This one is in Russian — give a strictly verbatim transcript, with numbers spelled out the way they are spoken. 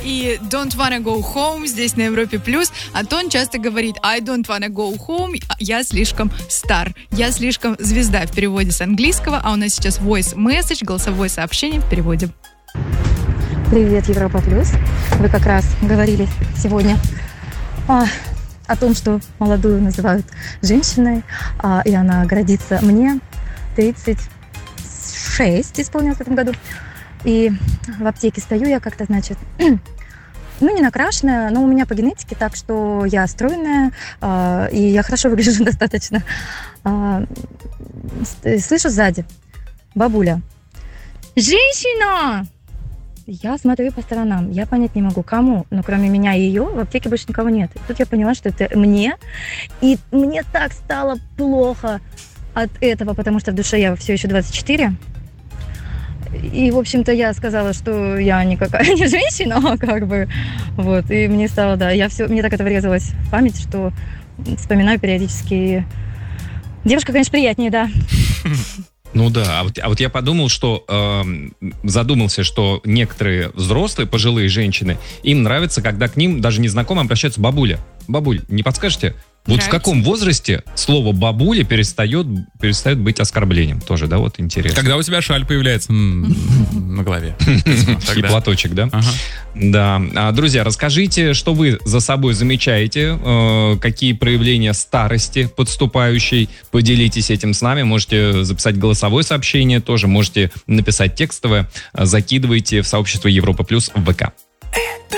и Don't Wanna Go Home здесь на Европе Плюс. Антон часто говорит I don't wanna go home, я слишком стар, я слишком звезда в переводе с английского, а у нас сейчас voice message, голосовое сообщение в переводе. Привет, Европа Плюс. Вы как раз говорили сегодня о, о том, что молодую называют женщиной, а, и она гордится мне. тридцать шесть исполнилось в этом году. И в аптеке стою я как-то, значит, ну, не накрашенная, но у меня по генетике, так что я стройная, э, и я хорошо выгляжу достаточно. Э, слышу сзади: бабуля, женщина! Я смотрю по сторонам, я понять не могу, кому, но кроме меня и ее в аптеке больше никого нет. И тут я поняла, что это мне, и мне так стало плохо от этого, потому что в душе я все еще двадцать четыре. И, в общем-то, я сказала, что я никакая не женщина, как бы, вот, и мне стало, да, я все, мне так это врезалось в память, что вспоминаю периодически. Девушка, конечно, приятнее, да. Ну да, а вот, а вот я подумал, что э, задумался, что некоторые взрослые, пожилые женщины, им нравится, когда к ним даже незнакомые обращаются бабуля. Бабуль, не подскажете? Вот нравится. В каком возрасте слово «бабуля» перестает, перестает быть оскорблением? Тоже, да, вот интересно. Когда у тебя шаль появляется на голове. И платочек, да? Да. Друзья, расскажите, что вы за собой замечаете, какие проявления старости подступающей. Поделитесь этим с нами. Можете записать голосовое сообщение, тоже можете написать текстовое. Закидывайте в сообщество Европа Плюс в ВК.